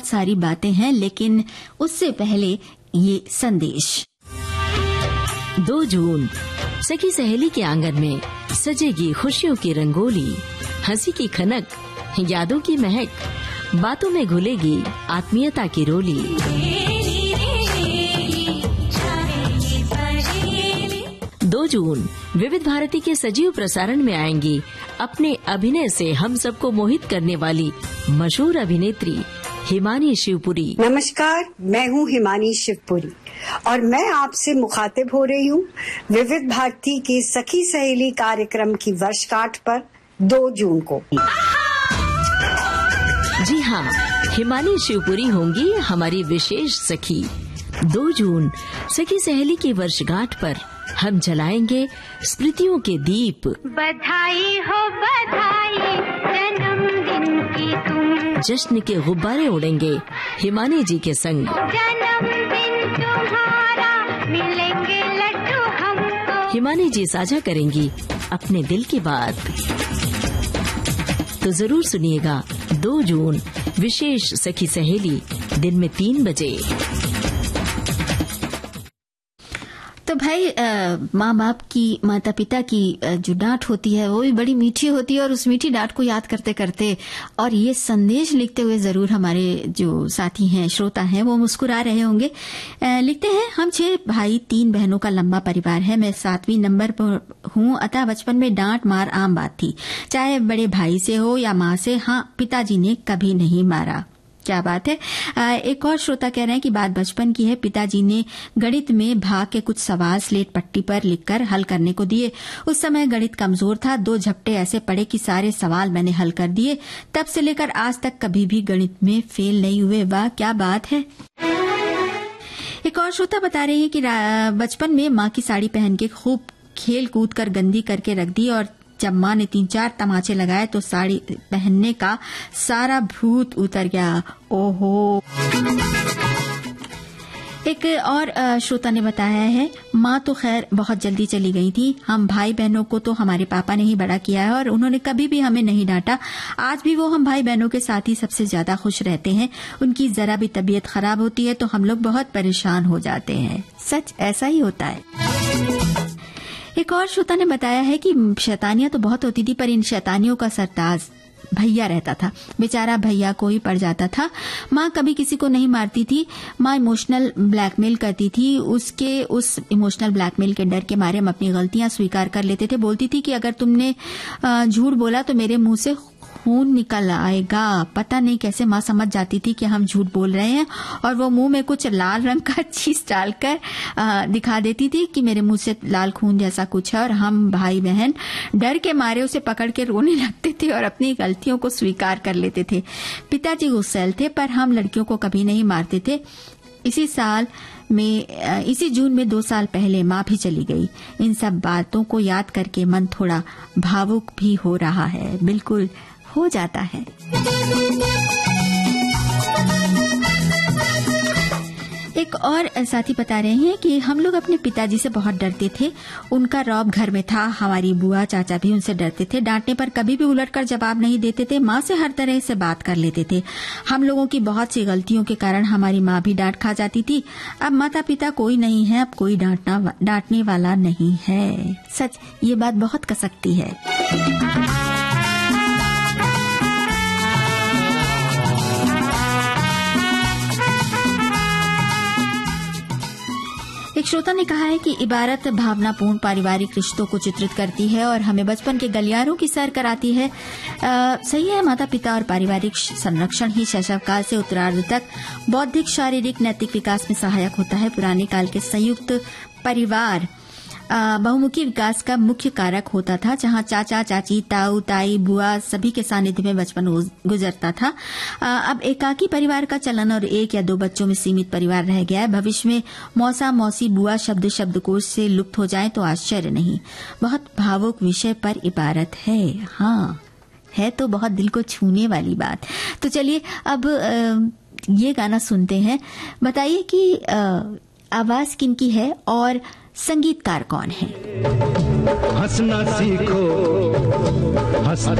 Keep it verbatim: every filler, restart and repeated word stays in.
बहुत सारी बातें हैं, लेकिन उससे पहले ये संदेश। दो जून सखी सहेली के आंगन में सजेगी खुशियों की रंगोली, हंसी की खनक, यादों की महक, बातों में घुलेगी आत्मीयता की रोली। दो जून विविध भारती के सजीव प्रसारण में आएंगी अपने अभिनय से हम सबको मोहित करने वाली मशहूर अभिनेत्री हिमानी शिवपुरी। नमस्कार, मैं हूँ हिमानी शिवपुरी और मैं आपसे मुखातिब हो रही हूँ विविध भारती के सखी सहेली कार्यक्रम की वर्षगांठ पर दो जून को। जी हाँ, हिमानी शिवपुरी होंगी हमारी विशेष सखी। दो जून सखी सहेली की वर्षगांठ पर हम जलाएंगे स्मृतियों के दीप। बधाई हो बधाई जन्मदिन की तुम। जश्न के गुब्बारे उड़ेंगे हिमानी जी के संग। जन्मदिन तुम्हारा मिलेंगे लड्डू हमको। हिमानी जी साझा करेंगी अपने दिल की बात। तो जरूर सुनिएगा दो जून विशेष सखी सहेली, दिन में तीन बजे। तो भाई, माँ बाप की, माता पिता की जो डांट होती है वो भी बड़ी मीठी होती है, और उस मीठी डांट को याद करते करते और ये संदेश लिखते हुए जरूर हमारे जो साथी हैं, श्रोता हैं, वो मुस्कुरा रहे होंगे। लिखते हैं, हम छह भाई तीन बहनों का लंबा परिवार है। मैं सातवीं नंबर पर हूँ, अतः बचपन में डांट मार आम बात थी, चाहे बड़े भाई से हो या माँ से। हाँ, पिताजी ने कभी नहीं मारा। क्या बात है। एक और श्रोता कह रहे हैं कि बात बचपन की है। पिताजी ने गणित में भाग के कुछ सवाल स्लेट पट्टी पर लिखकर हल करने को दिए। उस समय गणित कमजोर था, दो झपटे ऐसे पड़े कि सारे सवाल मैंने हल कर दिए। तब से लेकर आज तक कभी भी गणित में फेल नहीं हुए। वाह, क्या बात है। एक और श्रोता बता रहे हैं कि बचपन में माँ की साड़ी पहन के खूब खेल कूद कर गंदी करके रख दी, और जब माँ ने तीन चार तमाचे लगाए तो साड़ी पहनने का सारा भूत उतर गया। ओहो। एक और श्रोता ने बताया है, माँ तो खैर बहुत जल्दी चली गई थी। हम भाई बहनों को तो हमारे पापा ने ही बड़ा किया है और उन्होंने कभी भी हमें नहीं डांटा। आज भी वो हम भाई बहनों के साथ ही सबसे ज्यादा खुश रहते हैं। उनकी जरा भी तबीयत खराब होती है तो हम लोग बहुत परेशान हो जाते हैं। सच ऐसा ही होता है। एक और श्रोता ने बताया है कि शैतानियां तो बहुत होती थी, पर इन शैतानियों का सरताज भैया रहता था। बेचारा भैया को ही पड़ जाता था। माँ कभी किसी को नहीं मारती थी। माँ इमोशनल ब्लैकमेल करती थी। उसके उस इमोशनल ब्लैकमेल के डर के मारे हम अपनी गलतियां स्वीकार कर लेते थे। बोलती थी कि अगर तुमने झूठ बोला तो मेरे मुंह से खून निकल आएगा। पता नहीं कैसे माँ समझ जाती थी कि हम झूठ बोल रहे हैं, और वो मुंह में कुछ लाल रंग का चीज डालकर दिखा देती थी कि मेरे मुंह से लाल खून जैसा कुछ है, और हम भाई बहन डर के मारे उसे पकड़ के रोने लगते थे और अपनी गलतियों को स्वीकार कर लेते थे। पिताजी गुस्सैल थे, पर हम लड़कियों को कभी नहीं मारते थे। इसी साल में इसी जून में दो साल पहले माँ भी चली गई। इन सब बातों को याद करके मन थोड़ा भावुक भी हो रहा है। बिल्कुल हो जाता है। एक और साथी बता रहे हैं कि हम लोग अपने पिताजी से बहुत डरते थे। उनका रौब घर में था। हमारी बुआ चाचा भी उनसे डरते थे। डांटने पर कभी भी उलटकर जवाब नहीं देते थे। माँ से हर तरह से बात कर लेते थे। हम लोगों की बहुत सी गलतियों के कारण हमारी माँ भी डांट खा जाती थी। अब माता पिता कोई नहीं है, अब कोई डांटना डांटने वाला नहीं है। सच, ये बात बहुत कसकती है। एक श्रोता ने कहा है कि इबारत भावनापूर्ण पारिवारिक रिश्तों को चित्रित करती है और हमें बचपन के गलियारों की सैर कराती है। आ, सही है, माता पिता और पारिवारिक संरक्षण ही शैशवकाल से उत्तरार्ध तक बौद्धिक, शारीरिक, नैतिक विकास में सहायक होता है। पुराने काल के संयुक्त परिवार बहुमुखी विकास का मुख्य कारक होता था, जहां चाचा चाची, ताऊ ताई, बुआ सभी के सानिध्य में बचपन गुजरता था। अब एकाकी परिवार का चलन और एक या दो बच्चों में सीमित परिवार रह गया है। भविष्य में मौसा, मौसी, बुआ शब्द शब्दकोश से लुप्त हो जाए तो आश्चर्य नहीं। बहुत भावुक विषय पर इबारत है। हाँ, है तो बहुत दिल को छूने वाली बात। तो चलिए अब ये गाना सुनते हैं। बताइए कि आवाज किनकी है और संगीतकार कौन है? हंसना सीखो, हंस